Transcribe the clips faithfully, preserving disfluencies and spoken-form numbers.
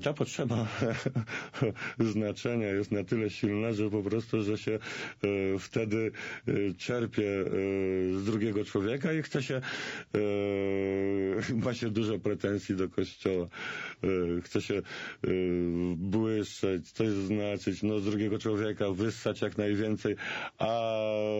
ta potrzeba znaczenia jest na tyle silna, że po prostu, że się e, wtedy e, czerpie e, z drugiego człowieka i chce się, e, ma się dużo pretensji do Kościoła, e, chce się e, błyszczeć, coś znaczyć, no z drugiego człowieka wyssać jak najwięcej, a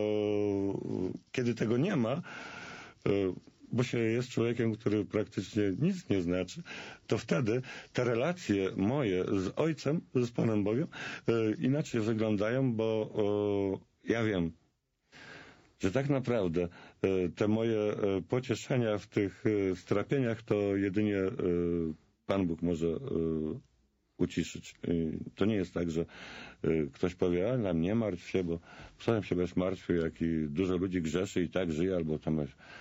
kiedy tego nie ma, e, bo się jest człowiekiem, który praktycznie nic nie znaczy, to wtedy te relacje moje z Ojcem, z Panem Bogiem, e, inaczej wyglądają, bo e, ja wiem, że tak naprawdę e, te moje e, pocieszenia w tych e, strapieniach to jedynie e, Pan Bóg może e, uciszyć. E, to nie jest tak, że e, ktoś powie, a nam nie martw się, bo sam się będziesz martwił, jak i dużo ludzi grzeszy i tak żyje, albo tam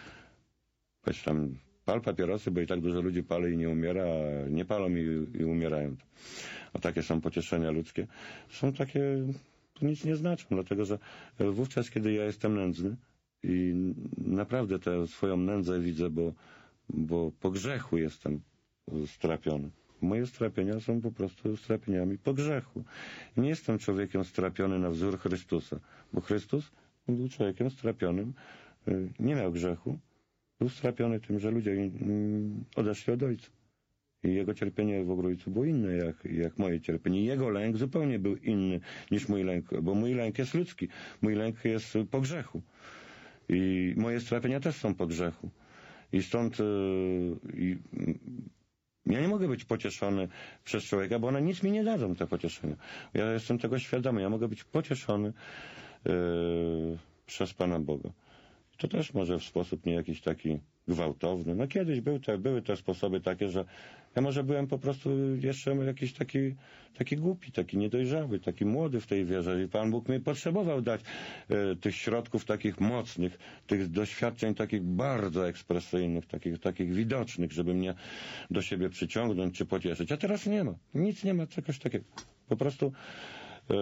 weź tam pal papierosy, bo i tak dużo ludzi pali i nie umiera, a nie palą i, i umierają. A takie są pocieszenia ludzkie. Są takie, to nic nie znaczą, dlatego że wówczas, kiedy ja jestem nędzny i naprawdę tę swoją nędzę widzę, bo, bo po grzechu jestem strapiony. Moje strapienia są po prostu strapieniami po grzechu. Nie jestem człowiekiem strapiony na wzór Chrystusa, bo Chrystus był człowiekiem strapionym, nie miał grzechu, był strapiony tym, że ludzie odeszli od Ojca. I jego cierpienie w Ogrójcu było inne jak, jak moje cierpienie. Jego lęk zupełnie był inny niż mój lęk, bo mój lęk jest ludzki. Mój lęk jest po grzechu. I moje strapienia też są po grzechu. I stąd yy, ja nie mogę być pocieszony przez człowieka, bo one nic mi nie dadzą, te pocieszenia. Ja jestem tego świadomy. Ja mogę być pocieszony yy, przez Pana Boga. To też może w sposób nie jakiś taki gwałtowny. No kiedyś był te, były te sposoby takie, że ja może byłem po prostu jeszcze jakiś taki, taki głupi, taki niedojrzały, taki młody w tej wierze i Pan Bóg mi potrzebował dać e, tych środków takich mocnych, tych doświadczeń takich bardzo ekspresyjnych, takich, takich widocznych, żeby mnie do siebie przyciągnąć czy pocieszyć. A teraz nie ma. Nic nie ma czegoś takiego. Po prostu e,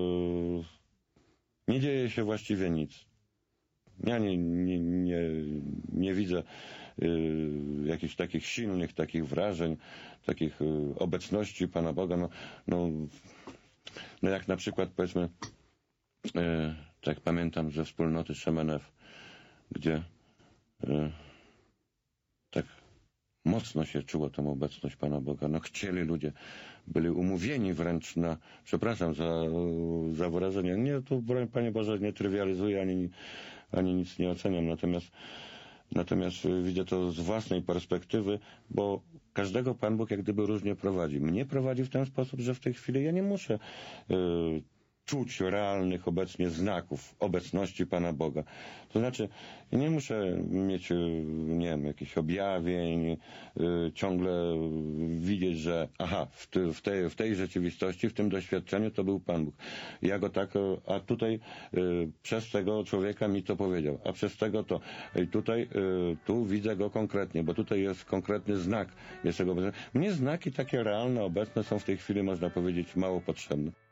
nie dzieje się właściwie nic. Ja nie, nie, nie, nie widzę y, jakichś takich silnych, takich wrażeń, takich y, obecności Pana Boga. No, no, no jak na przykład powiedzmy, y, tak pamiętam ze wspólnoty Szemenew, gdzie y, tak mocno się czuło tą obecność Pana Boga. No chcieli ludzie, byli umówieni wręcz na, przepraszam za, za wyrażenie, nie, tu broń Panie Boże nie trywializuję, ani, ani nic nie oceniam, natomiast natomiast widzę to z własnej perspektywy, bo każdego Pan Bóg jak gdyby różnie prowadzi. Mnie prowadzi w ten sposób, że w tej chwili ja nie muszę yy, czuć realnych obecnie znaków obecności Pana Boga. To znaczy, ja nie muszę mieć, nie wiem, jakichś objawień, yy, ciągle widzieć, że aha, w, ty, w, tej, w tej rzeczywistości, w tym doświadczeniu to był Pan Bóg. Ja go tak, a tutaj yy, przez tego człowieka mi to powiedział, a przez tego to. I tutaj, yy, tu widzę go konkretnie, bo tutaj jest konkretny znak. Jest tego obecny. Mnie znaki takie realne, obecne są w tej chwili, można powiedzieć, mało potrzebne.